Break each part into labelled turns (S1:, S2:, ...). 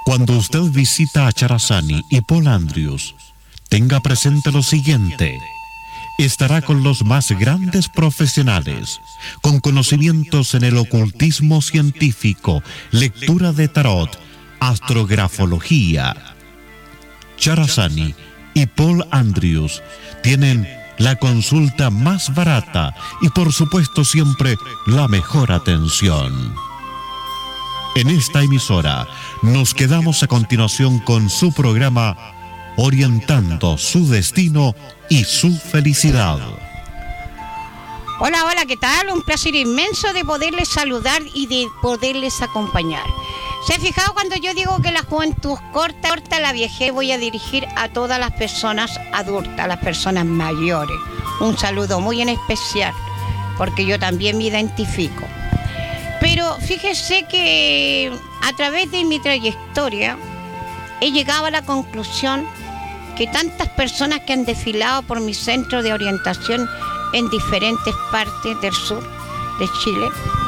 S1: Cuando usted visita a Charazani y Paul Andrews, tenga presente lo siguiente: estará con los más grandes profesionales, con conocimientos en el ocultismo científico, lectura de tarot, astrografología. Charazani y Paul Andrews tienen la consulta más barata y, por supuesto, siempre la mejor atención. En esta emisora nos quedamos a continuación con su programa Orientando su destino y su felicidad.
S2: Hola, ¿qué tal? Un placer inmenso de poderles saludar y de poderles acompañar. ¿Se ha fijado cuando yo digo que la juventud corta la viejez? Voy a dirigir a todas las personas adultas, a las personas mayores. Un saludo muy en especial, porque yo también me identifico. Pero fíjese que a través de mi trayectoria he llegado a la conclusión que tantas personas que han desfilado por mi centro de orientación en diferentes partes del sur de Chile,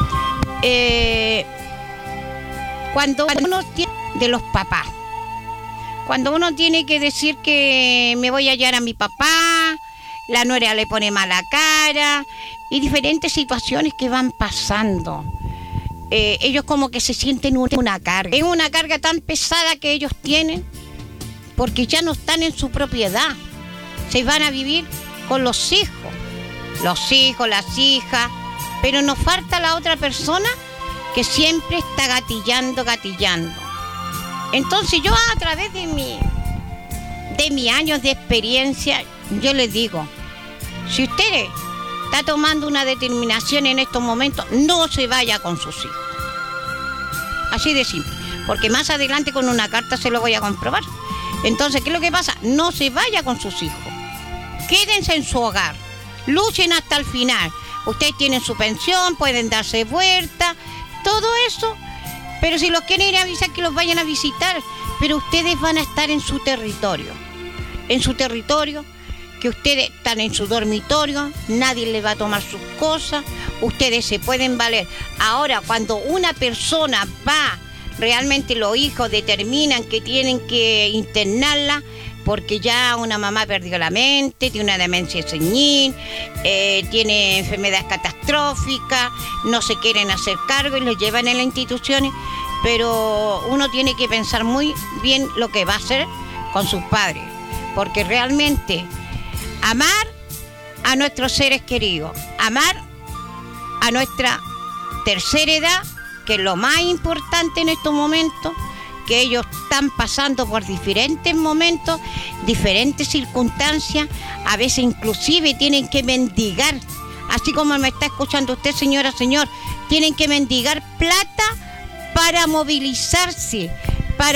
S2: cuando uno tiene de los papás, cuando uno tiene que decir que me voy a hallar a mi papá, la nuera le pone mala cara y diferentes situaciones que van pasando. Ellos como que se sienten una carga. Es una carga tan pesada que ellos tienen porque ya no están en su propiedad. Se van a vivir con los hijos, las hijas, pero nos falta la otra persona que siempre está gatillando. Entonces yo a través de mis años de experiencia, yo les digo, si usted está tomando una determinación en estos momentos, no se vaya con sus hijos. Así de simple, porque más adelante con una carta se lo voy a comprobar. Entonces, ¿qué es lo que pasa? No se vaya con sus hijos. Quédense en su hogar. Luchen hasta el final. Ustedes tienen su pensión, pueden darse vuelta, todo eso. Pero si los quieren ir a visitar, que los vayan a visitar. Pero ustedes van a estar en su territorio. En su territorio, que ustedes están en su dormitorio, nadie les va a tomar sus cosas, ustedes se pueden valer. Ahora, cuando una persona va, realmente los hijos determinan que tienen que internarla, porque ya una mamá perdió la mente, tiene una demencia senil, tiene enfermedades catastróficas, no se quieren hacer cargo y los llevan en las instituciones, pero uno tiene que pensar muy bien lo que va a hacer con sus padres, porque realmente amar a nuestros seres queridos, amar a nuestra tercera edad, que es lo más importante en estos momentos, que ellos están pasando por diferentes momentos, diferentes circunstancias, a veces inclusive tienen que mendigar, así como me está escuchando usted, señora, señor, tienen que mendigar plata para movilizarse,